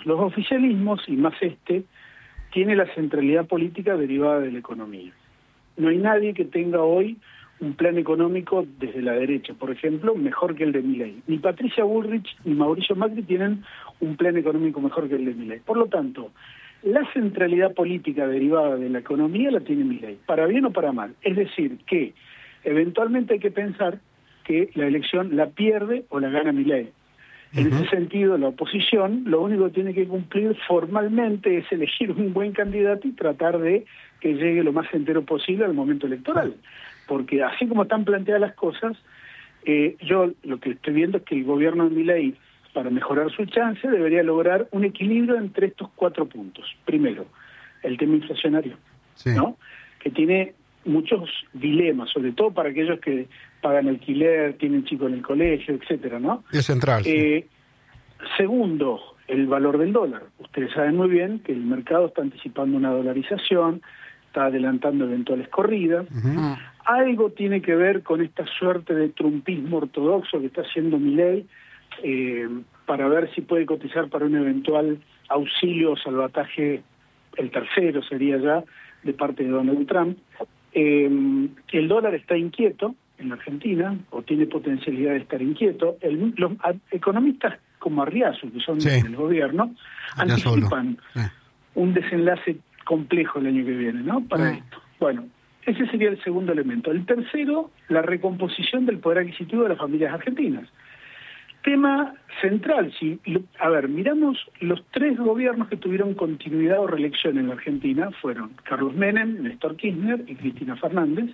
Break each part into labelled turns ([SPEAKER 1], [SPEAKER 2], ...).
[SPEAKER 1] Los oficialismos, y más tiene la centralidad política derivada de la economía. No hay nadie que tenga hoy un plan económico desde la derecha, por ejemplo, mejor que el de Milei. Ni Patricia Bullrich ni Mauricio Macri tienen un plan económico mejor que el de Milei. Por lo tanto, la centralidad política derivada de la economía la tiene Milei, para bien o para mal. Es decir, que eventualmente hay que pensar que la elección la pierde o la gana Milei. En ese sentido, la oposición lo único que tiene que cumplir formalmente es elegir un buen candidato y tratar de que llegue lo más entero posible al momento electoral. Porque así como están planteadas las cosas, yo lo que estoy viendo es que el gobierno de Milei, para mejorar su chance, debería lograr un equilibrio entre estos 4 puntos. Primero, el tema inflacionario, ¿no? Que tiene muchos dilemas, sobre todo para aquellos que pagan alquiler, tienen chicos en el colegio, etcétera, ¿no?
[SPEAKER 2] Es central.
[SPEAKER 1] Segundo, el valor del dólar. Ustedes saben muy bien que el mercado está anticipando una dolarización, está adelantando eventuales corridas. Algo tiene que ver con esta suerte de trumpismo ortodoxo que está haciendo Milei, para ver si puede cotizar para un eventual auxilio o salvataje, el tercero sería ya, de parte de Donald Trump. El dólar está inquieto en la Argentina, o tiene potencialidad de estar inquieto. Los economistas como Arriazu, que son del gobierno, anticipan un desenlace complejo el año que viene, ¿no? Para esto. Bueno, ese sería el segundo elemento. El tercero, la recomposición del poder adquisitivo de las familias argentinas. Tema central, miramos los 3 gobiernos que tuvieron continuidad o reelección en la Argentina, fueron Carlos Menem, Néstor Kirchner y Cristina Fernández.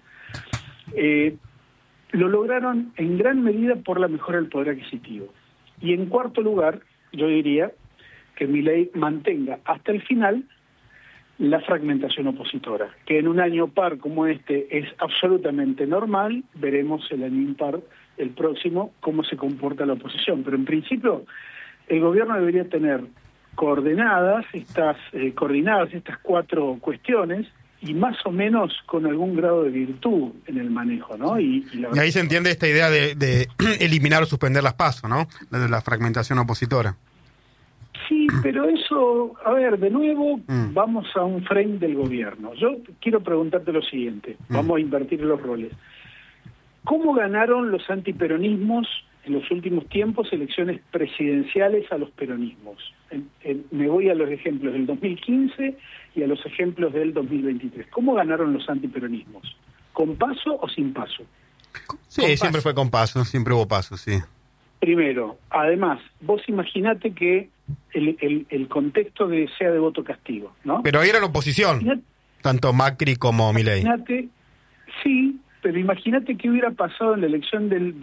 [SPEAKER 1] Lo lograron en gran medida por la mejora del poder adquisitivo. Y en cuarto lugar, yo diría que Milei mantenga hasta el final la fragmentación opositora, que en un año par como este es absolutamente normal. Veremos el año impar, el próximo, cómo se comporta la oposición. Pero en principio, el gobierno debería tener coordinadas estas 4 cuestiones, y más o menos con algún grado de virtud en el manejo, ¿no? Y
[SPEAKER 2] ahí se entiende esta idea de eliminar o suspender las PASO, ¿no? De la fragmentación opositora.
[SPEAKER 1] Sí, pero eso, de nuevo, vamos a un frame del gobierno. Yo quiero preguntarte lo siguiente, vamos a invertir los roles. ¿Cómo ganaron los antiperonismos en los últimos tiempos elecciones presidenciales a los peronismos? Me voy a los ejemplos del 2015 y a los ejemplos del 2023. ¿Cómo ganaron los antiperonismos? ¿Con paso o sin paso?
[SPEAKER 2] Sí, siempre fue con paso, siempre hubo paso, sí.
[SPEAKER 1] Primero, además, vos imaginate que el contexto sea de voto castigo, ¿no?
[SPEAKER 2] Pero ahí era la oposición, tanto Macri como Milei.
[SPEAKER 1] Sí, pero imagínate qué hubiera pasado en la elección del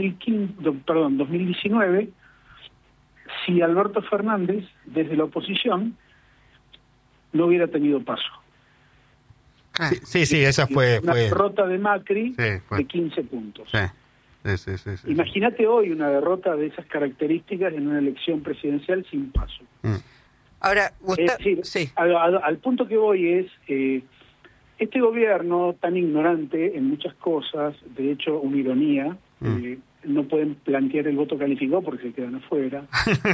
[SPEAKER 1] 2019 si Alberto Fernández, desde la oposición, no hubiera tenido paso.
[SPEAKER 2] Sí, esa fue...
[SPEAKER 1] Una derrota de Macri de 15 puntos.
[SPEAKER 2] Sí.
[SPEAKER 1] Imagínate hoy una derrota de esas características en una elección presidencial sin paso.
[SPEAKER 3] Ahora,
[SPEAKER 1] es decir, al punto que voy es, este gobierno tan ignorante en muchas cosas, de hecho, una ironía, no pueden plantear el voto calificado porque se quedan afuera.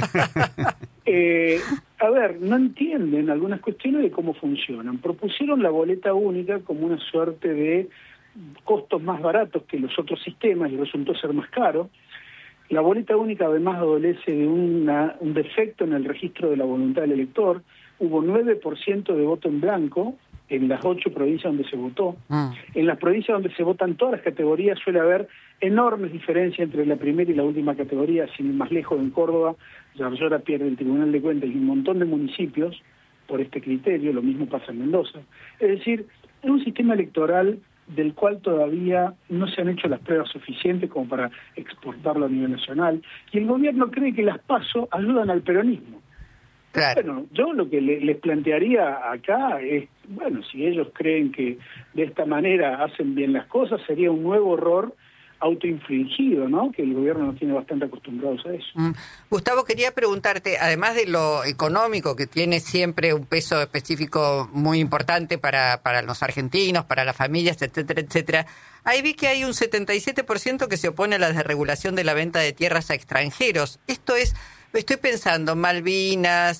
[SPEAKER 1] No entienden algunas cuestiones de cómo funcionan. Propusieron la boleta única como una suerte de costos más baratos que los otros sistemas y resultó ser más caro. La boleta única además adolece de un defecto en el registro de la voluntad del elector. Hubo 9% de voto en blanco en las 8 provincias donde se votó. En las provincias donde se votan todas las categorías suele haber enormes diferencias entre la primera y la última categoría. Sin ir más lejos, en Córdoba, Yarlora pierde el Tribunal de Cuentas y un montón de municipios por este criterio. Lo mismo pasa en Mendoza. Es decir, es un sistema electoral del cual todavía no se han hecho las pruebas suficientes como para exportarlo a nivel nacional, y el gobierno cree que las PASO ayudan al peronismo.
[SPEAKER 3] Claro.
[SPEAKER 1] Bueno, yo lo que les plantearía acá es, si ellos creen que de esta manera hacen bien las cosas, sería un nuevo error autoinfligido, ¿no? Que el gobierno nos tiene bastante acostumbrados a eso.
[SPEAKER 3] Gustavo, quería preguntarte, además de lo económico, que tiene siempre un peso específico muy importante para los argentinos, para las familias, etcétera, etcétera, ahí vi que hay un 77% que se opone a la desregulación de la venta de tierras a extranjeros. Esto es, estoy pensando, Malvinas,